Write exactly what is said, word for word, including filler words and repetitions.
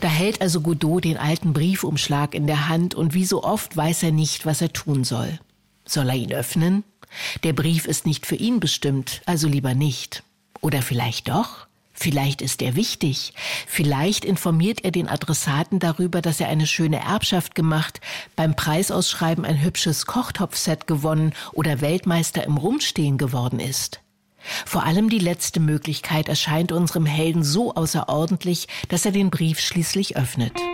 Da hält also Godot den alten Briefumschlag in der Hand und wie so oft weiß er nicht, was er tun soll. Soll er ihn öffnen? Der Brief ist nicht für ihn bestimmt, also lieber nicht. Oder vielleicht doch? Vielleicht ist er wichtig. Vielleicht informiert er den Adressaten darüber, dass er eine schöne Erbschaft gemacht, beim Preisausschreiben ein hübsches Kochtopfset gewonnen oder Weltmeister im Rumstehen geworden ist. Vor allem die letzte Möglichkeit erscheint unserem Helden so außerordentlich, dass er den Brief schließlich öffnet.